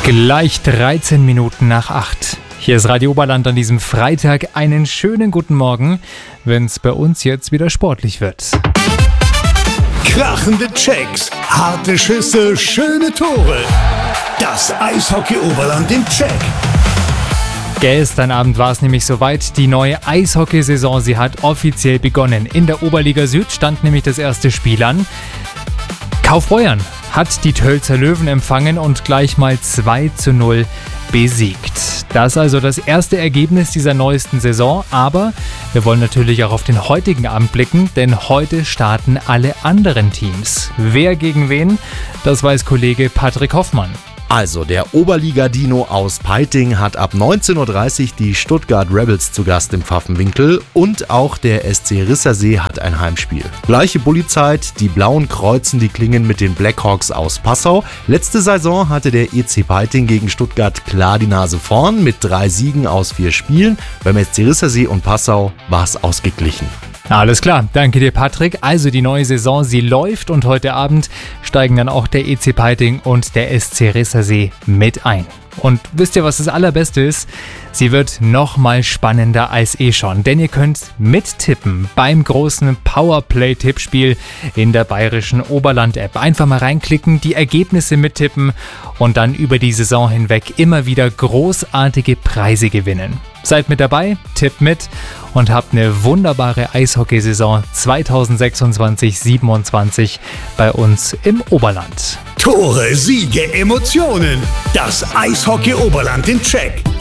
Gleich 13 Minuten nach 8. Hier ist Radio Oberland an diesem Freitag. Einen schönen guten Morgen, wenn es bei uns jetzt wieder sportlich wird. Krachende Checks, harte Schüsse, schöne Tore. Das Eishockey Oberland im Check. Gestern Abend war es nämlich soweit. Die neue Eishockeysaison, sie hat offiziell begonnen. In der Oberliga Süd stand nämlich das erste Spiel an. Kaufbeuern hat die Tölzer Löwen empfangen und gleich mal 2:0 besiegt. Das ist also das erste Ergebnis dieser neuesten Saison, aber wir wollen natürlich auch auf den heutigen Abend blicken, denn heute starten alle anderen Teams. Wer gegen wen, das weiß Kollege Patrick Hoffmann. Also, der Oberliga-Dino aus Peiting hat ab 19:30 Uhr die Stuttgart Rebels zu Gast im Pfaffenwinkel und auch der SC Rissersee hat ein Heimspiel. Gleiche Bulli-Zeit, die Blauen kreuzen die Klingen mit den Blackhawks aus Passau. Letzte Saison hatte der EC Peiting gegen Stuttgart klar die Nase vorn mit 3 Siegen aus 4 Spielen. Beim SC Rissersee und Passau war es ausgeglichen. Alles klar, danke dir Patrick. Also die neue Saison, sie läuft und heute Abend steigen dann auch der EC Peiting und der SC Rissersee mit ein. Und wisst ihr, was das Allerbeste ist? Sie wird noch mal spannender als schon, denn ihr könnt mittippen beim großen Powerplay-Tippspiel in der bayerischen Oberland-App. Einfach mal reinklicken, die Ergebnisse mittippen und dann über die Saison hinweg immer wieder großartige Preise gewinnen. Seid mit dabei, tippt mit und habt eine wunderbare Eishockeysaison 2026-27 bei uns im Oberland. Tore, Siege, Emotionen. Das Eishockey Oberland im Check.